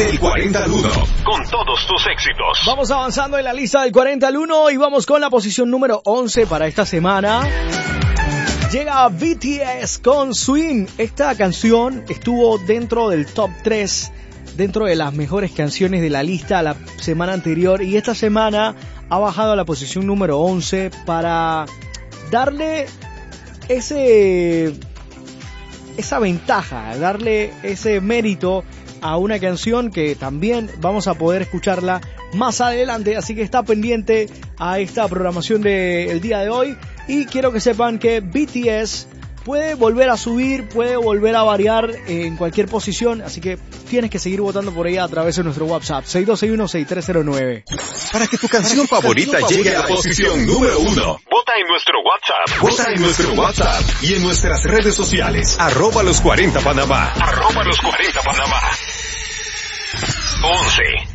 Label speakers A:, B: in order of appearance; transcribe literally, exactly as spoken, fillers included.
A: Del cuarenta al uno, con todos tus éxitos.
B: Vamos avanzando en la lista del cuarenta al uno y vamos con la posición número once para esta semana. Llega B T S con Swim. Esta canción estuvo dentro del top tres, dentro de las mejores canciones de la lista la semana anterior, y esta semana ha bajado a la posición número once para darle ese esa ventaja, darle ese mérito a una canción que también vamos a poder escucharla más adelante, así que está pendiente a esta programación del día de hoy. Y quiero que sepan que B T S puede volver a subir, puede volver a variar en cualquier posición, así que tienes que seguir votando por ella a través de nuestro WhatsApp seis dos seis uno, seis tres cero nueve.
A: Para que tu canción favorita llegue a la posición número uno, vota en nuestro WhatsApp. Vota en nuestro WhatsApp y en nuestras redes sociales. Arroba los cuarenta Panamá. Arroba los cuarenta Panamá. once.